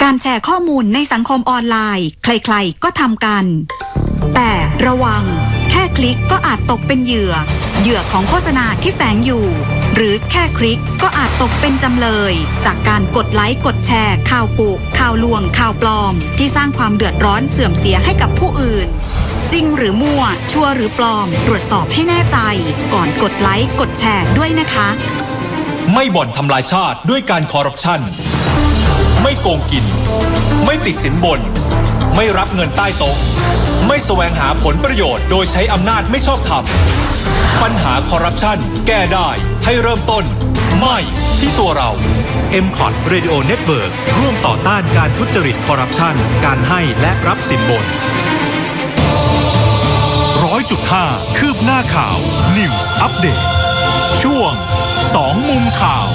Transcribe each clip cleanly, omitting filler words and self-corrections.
การแชร์ข้อมูลในสังคมออนไลน์ใครๆก็ทำกันแต่ระวังแค่คลิกก็อาจตกเป็นเหยื่อของโฆษณาที่แฝงอยู่หรือแค่คลิกก็อาจตกเป็นจำเลยจากการกดไลค์กดแชร์ข่าวกุข่าวลวงข่าวปลอมที่สร้างความเดือดร้อนเสื่อมเสียให้กับผู้อื่นจริงหรือมั่วชัวร์หรือปลอมตรวจสอบให้แน่ใจก่อนกดไลค์กดแชร์ด้วยนะคะไม่บ่อนทำลายชาติด้วยการคอร์รัปชันไม่โกงกินไม่ติดสินบนไม่รับเงินใต้โต๊ะไม่แสวงหาผลประโยชน์โดยใช้อำนาจไม่ชอบธรรมปัญหาคอร์รัปชันแก้ได้ให้เริ่มต้นไม่ที่ตัวเรา MCOT Radio Network ร่วมต่อต้านการทุจริตคอร์รัปชันการให้และรับสินบน 100.5 คืบหน้าข่าว News Update ช่วง2มุมข่าว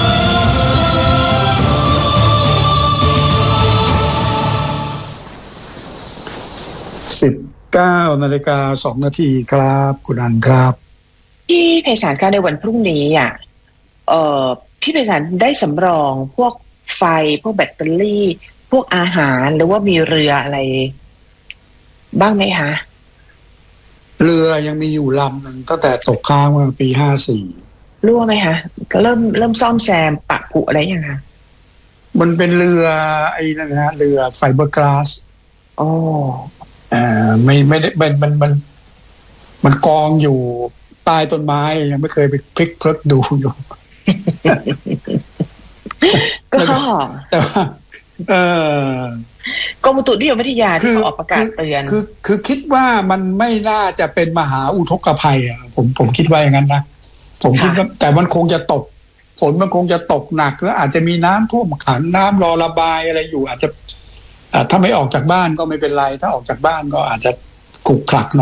19:02 น.ครับคุณอันครับพี่ไพศาลคะในวันพรุ่งนี้พี่ไพศาลได้สำรองพวกไฟพวกแบตเตอรี่พวกอาหารหรือว่ามีเรืออะไรบ้างไหมคะเรือยังมีอยู่ลำหนึ่งตั้งแต่ตกค้างเมื่อปี54 รั่วไหมคะก็เริ่มซ่อมแซมปะกุอะไรยังคะมันเป็นเรือไอ้นั่นนะเรือไฟเบอร์กลาสอ๋อไม่ได้มันกองอยู่ใต้ต้นไม้ยังไม่เคยไปพลิกเพลิกดูอยู่ก็แต่ว่ากรมอุตุนิยมวิทยาที่ออกประกาศเตือนคือคิดว่ามันไม่น่าจะเป็นมหาอุทกภัยผมคิดว่าอย่างนั้นนะผมคิดว่าแต่มันคงจะตกฝนมันคงจะตกหนักแล้วอาจจะมีน้ำท่วมขังน้ำรอระบายอะไรอยู่อาจจะถ้าไม่ออกจากบ้านก็ไม่เป็นไรถ้าออกจากบ้านก็อาจจะขรุขระหน่อย